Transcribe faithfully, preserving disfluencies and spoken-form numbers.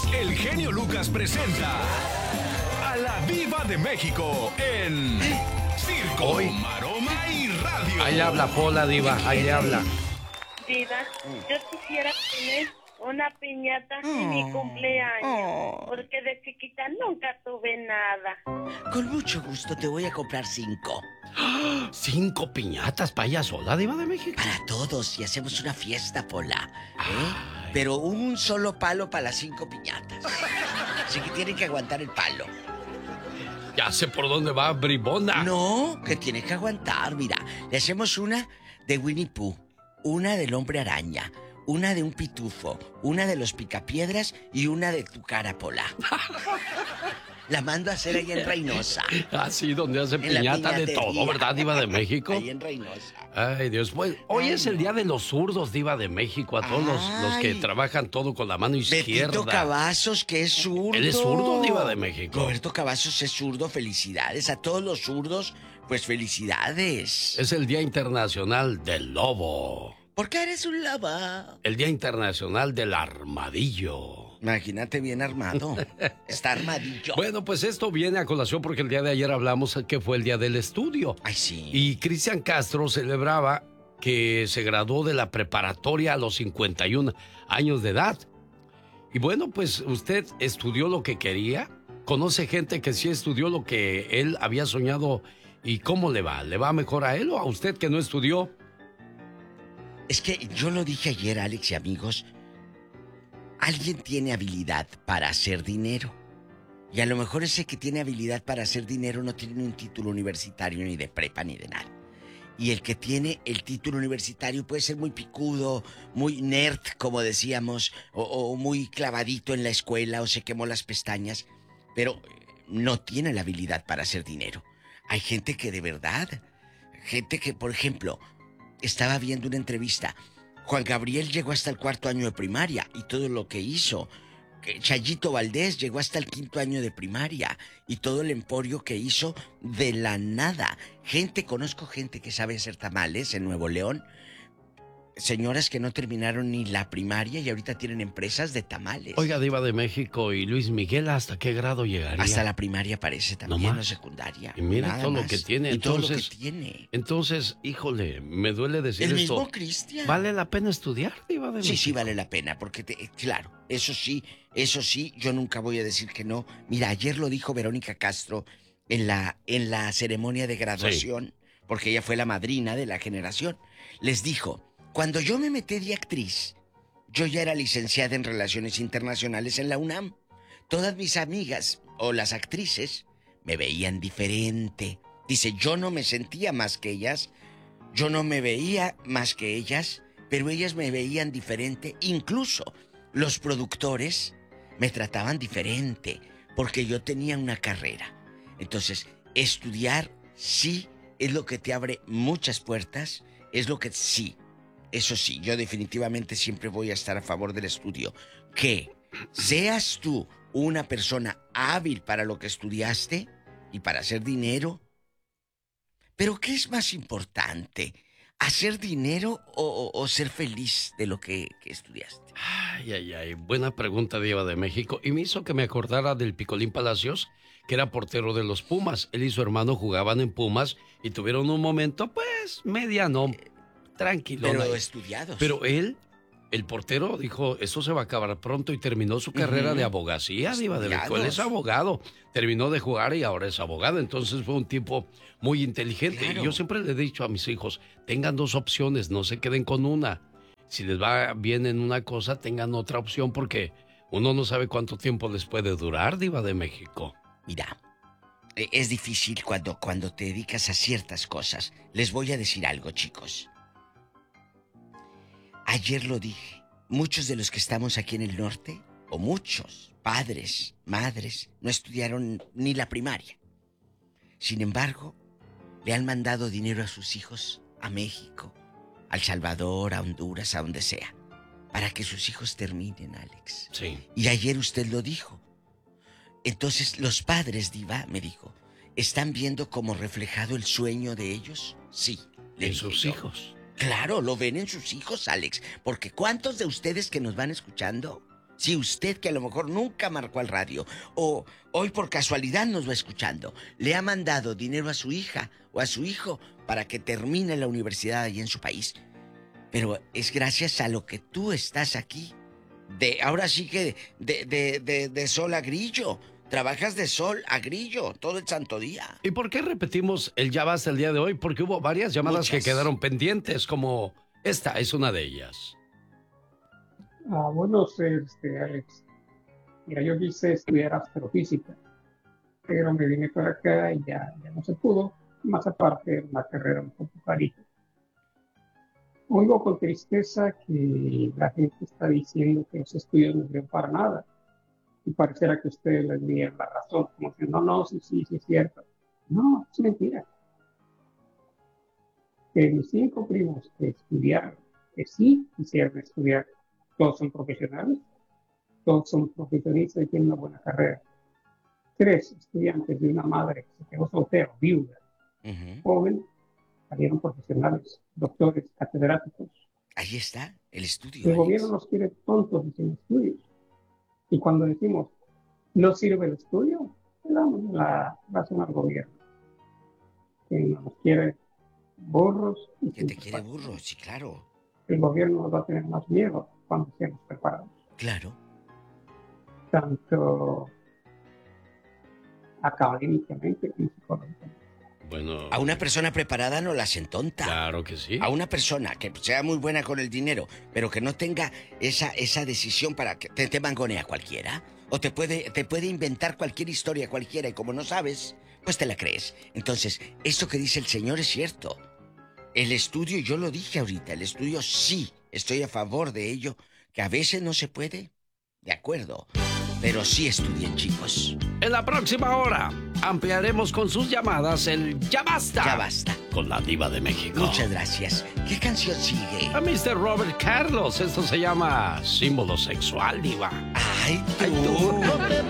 el genio Lucas presenta a la Diva de México en Circo, Hoy. Maroma y Radio. Ahí habla Pola, Diva, ahí habla. Diva, yo quisiera tener una piñata en mi cumpleaños, porque de chiquita nunca tuve nada. Con mucho gusto te voy a comprar cinco. Cinco piñatas para ella sola, Diva de México. Para todos y hacemos una fiesta, Pola. ¿eh? Pero un solo palo para las cinco piñatas. Así que tienen que aguantar el palo. Ya sé por dónde va, bribona. No, que tiene que aguantar. Mira, le hacemos una de Winnie Pooh, una del Hombre Araña, una de un pitufo, una de los Picapiedras y una de tu cara, Pola. La mando a hacer ahí en Reynosa. Así, donde hace En la piñata de piñatería. todo, ¿verdad, Diva de México? Ahí en Reynosa. Ay, Dios. Pues, hoy Ay, es el no. día de los zurdos, Diva de México. A todos los, los que Ay. trabajan todo con la mano izquierda. Betito Cavazos, que es zurdo. Él es zurdo, Diva de México. Roberto Cavazos es zurdo, felicidades. A todos los zurdos, pues felicidades. Es el Día Internacional del Lobo. ¿Por qué eres un lobo? El Día Internacional del Armadillo. Imagínate bien armado. Está armadillo. Bueno, pues esto viene a colación porque el día de ayer hablamos que fue el Día del Estudio. Ay, sí. Y Cristian Castro celebraba que se graduó de la preparatoria a los cincuenta y un años de edad. Y bueno, pues usted estudió lo que quería. ¿Conoce gente que sí estudió lo que él había soñado? ¿Y cómo le va? ¿Le va mejor a él o a usted que no estudió? Es que yo lo dije ayer, Alex y amigos. Alguien tiene habilidad para hacer dinero. Y a lo mejor ese que tiene habilidad para hacer dinero no tiene un título universitario ni de prepa ni de nada. Y el que tiene el título universitario puede ser muy picudo, muy nerd, como decíamos, o, o muy clavadito en la escuela o se quemó las pestañas, pero no tiene la habilidad para hacer dinero. Hay gente que de verdad, gente que, por ejemplo, estaba viendo una entrevista. Juan Gabriel llegó hasta el cuarto año de primaria y todo lo que hizo. Chayito Valdés llegó hasta el quinto año de primaria y todo el emporio que hizo de la nada. Gente, conozco gente que sabe hacer tamales en Nuevo León. Señoras que no terminaron ni la primaria y ahorita tienen empresas de tamales. Oiga, Diva de México y Luis Miguel, ¿hasta qué grado llegaría? Hasta la primaria parece también, No no más. secundaria. Y mira nada todo lo más. que tiene. Y todo lo Entonces, que tiene. entonces, híjole, me duele decir El esto. mismo Cristian. ¿Vale la pena estudiar, Diva de México? Sí, sí vale la pena, porque te- eh, claro, eso sí, eso sí, yo nunca voy a decir que no. Mira, ayer lo dijo Verónica Castro en la, en la ceremonia de graduación, porque ella fue la madrina de la generación. Les dijo, cuando yo me metí de actriz, yo ya era licenciada en Relaciones Internacionales en la UNAM. Todas mis amigas, o las actrices, me veían diferente. Dice, yo no me sentía más que ellas, yo no me veía más que ellas, pero ellas me veían diferente. Incluso los productores me trataban diferente porque yo tenía una carrera. Entonces, estudiar sí es lo que te abre muchas puertas, es lo que sí, eso sí, yo definitivamente siempre voy a estar a favor del estudio. Que seas tú una persona hábil para lo que estudiaste y para hacer dinero. Pero ¿qué es más importante? ¿Hacer dinero o, o- o ser feliz de lo que, que estudiaste? Ay, ay, ay, buena pregunta, Diva de México. Y me hizo que me acordara del Picolín Palacios, que era portero de los Pumas. Él y su hermano jugaban en Pumas y tuvieron un momento, pues, mediano, tranquilo. Pero estudiados. Pero él, el portero, dijo, esto se va a acabar pronto y terminó su carrera Ujú. de abogacía, Diva de México. Él es Estudiados. abogado, terminó de jugar y ahora es abogado. Entonces fue un tipo muy inteligente. Claro. Y yo siempre le he dicho a mis hijos, tengan dos opciones, no se queden con una. Si les va bien en una cosa, tengan otra opción porque uno no sabe cuánto tiempo les puede durar, Diva de México. Mira, e- es difícil cuando, cuando te dedicas a ciertas cosas. Les voy a decir algo, chicos. Ayer lo dije. Muchos de los que estamos aquí en el norte, o muchos padres, madres, no estudiaron ni la primaria. Sin embargo, le han mandado dinero a sus hijos a México, a El Salvador, a Honduras, a donde sea, para que sus hijos terminen, Alex. Sí. Y ayer usted lo dijo. Entonces, los padres, Diva, me dijo, ¿están viendo como reflejado el sueño de ellos? Sí. le En dije sus yo. hijos. Claro, lo ven en sus hijos, Alex. Porque ¿cuántos de ustedes que nos van escuchando Si usted, que a lo mejor nunca marcó al radio, o hoy por casualidad nos va escuchando, le ha mandado dinero a su hija o a su hijo para que termine la universidad allí en su país, pero es gracias a lo que tú estás aquí. De, ahora sí que de, de, de, de sol a grillo. Trabajas de sol a grillo todo el santo día. ¿Y por qué repetimos el ya basta el día de hoy? Porque hubo varias llamadas Muchas. que quedaron pendientes, como esta es una de ellas. Ah, bueno, este, Alex. Mira, yo quise estudiar astrofísica, pero me vine para acá y ya, ya no se pudo. Más aparte, una carrera un poco carita. Oigo con tristeza que la gente está diciendo que los estudios no sirven para nada. Y pareciera que ustedes les dieron la razón, como que no, no, sí, sí, sí es cierto. No, es mentira. Que mis cinco primos que estudiaron, que sí quisieron estudiar, todos son profesionales, todos son profesionistas y tienen una buena carrera. Tres estudiantes de una madre que se quedó soltera, viuda, uh-huh. joven, salieron profesionales, doctores, catedráticos. Ahí está el estudio. El gobierno nos quiere tontos y sin estudios. Y cuando decimos, no sirve el estudio, le damos la razón al gobierno. Que nos quiere burros. Y que te quiere burros, sí, claro. El gobierno nos va a tener más miedo cuando estemos preparados. Claro. Tanto académicamente como psicológicamente. Bueno, a una persona preparada no la hacen tonta. Claro que sí. A una persona que sea muy buena con el dinero, pero que no tenga esa, esa decisión para que te, te mangonea cualquiera. O te puede, te puede inventar cualquier historia cualquiera y como no sabes, pues te la crees. Entonces, esto que dice el señor es cierto. El estudio, yo lo dije ahorita, el estudio sí, estoy a favor de ello. Que a veces no se puede, de acuerdo. Pero sí estudien, chicos. En la próxima hora ampliaremos con sus llamadas el Ya Basta. Ya Basta. Con la Diva de México. Muchas gracias. ¿Qué canción sigue? A mister Robert Carlos. Esto se llama Símbolo Sexual, Diva. Ay, tú. Ay, tú.